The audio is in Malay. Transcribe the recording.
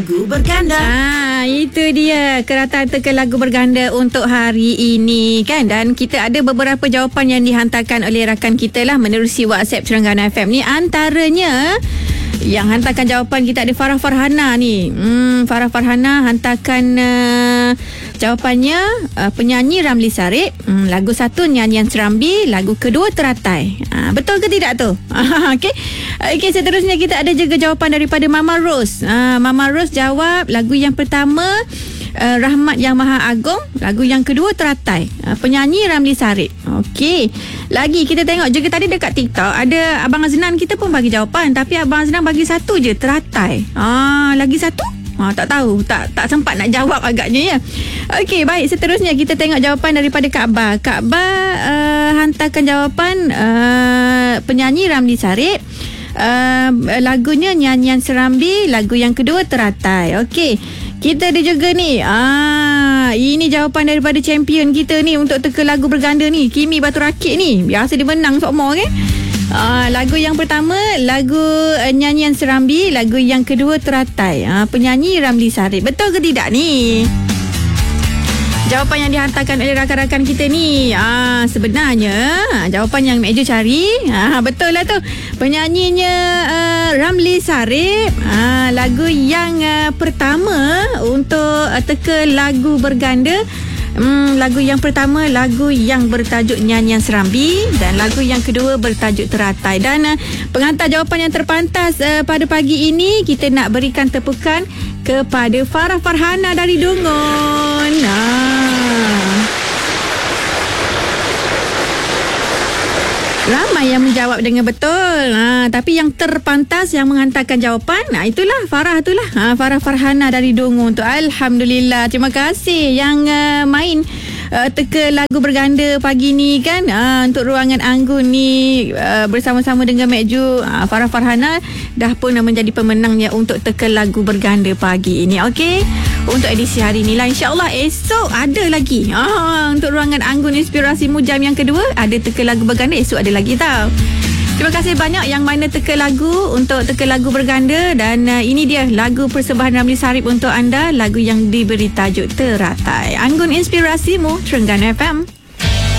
Lagu berganda. Itu dia kerataan teka lagu berganda untuk hari ini kan. Dan kita ada beberapa jawapan yang dihantarkan oleh rakan kita lah menerusi WhatsApp Terengganu FM ni. Antaranya yang hantarkan jawapan kita ada Farah Farhana ni. Farah Farhana hantarkan jawapannya penyanyi Ramli Sarip. Lagu satu Nyanyian Serambi, lagu kedua Teratai. Betul ke tidak tu? Okey, seterusnya kita ada juga jawapan daripada Mama Rose. Mama Rose jawab lagu yang pertama Rahmat Yang Maha Agung, lagu yang kedua Teratai. Penyanyi Ramli Sarip. Okey. Lagi kita tengok juga tadi dekat TikTok ada Abang Aznan kita pun bagi jawapan, tapi Abang Aznan bagi satu je, Teratai. Lagi satu? Tak tahu, tak sempat nak jawab agaknya ya. Okey, baik, seterusnya kita tengok jawapan daripada Kak Ba. Kak Ba hantarkan jawapan penyanyi Ramli Sarip. Lagunya Nyanyian Serambi, lagu yang kedua Teratai. Okey. Kita ada juga ni. Ini jawapan daripada champion kita ni untuk teka lagu berganda ni, Kimi Batu Rakit ni. Biasa dia menang sokmo kan. Lagu yang pertama lagu Nyanyian Serambi, lagu yang kedua Teratai. Penyanyi Ramli Sarip. Betul ke tidak ni? Jawapan yang dihantarkan oleh rakan-rakan kita ni sebenarnya jawapan yang Mek Jo cari betul lah tu. Penyanyinya Ramli Sarip. Lagu yang pertama untuk teka lagu berganda, lagu yang pertama lagu yang bertajuk Nyanyian Serambi dan lagu yang kedua bertajuk Teratai. Dan pengantar jawapan yang terpantas pada pagi ini kita nak berikan tepukan kepada Farah Farhana dari Dungun. Ramai yang menjawab dengan betul. Tapi yang terpantas yang menghantarkan jawapan, itulah Farah itulah. Farah Farhana dari Dungun tu. Alhamdulillah. Terima kasih yang main teka lagu berganda pagi ni kan. Untuk ruangan Anggun ni bersama-sama dengan Mek Jo, Farah Farhana dah pun menjadi pemenangnya untuk teka lagu berganda pagi ini. Okey, untuk edisi hari ni lah. InsyaAllah esok ada lagi untuk ruangan Anggun Inspirasimu jam yang kedua. Ada teka lagu berganda, esok ada lagi tau. Terima kasih banyak yang mana teka lagu untuk teka lagu berganda. Dan ini dia lagu persembahan Ramli Sarip untuk anda, lagu yang diberi tajuk Teratai. Anggun Inspirasimu, Terengganu FM.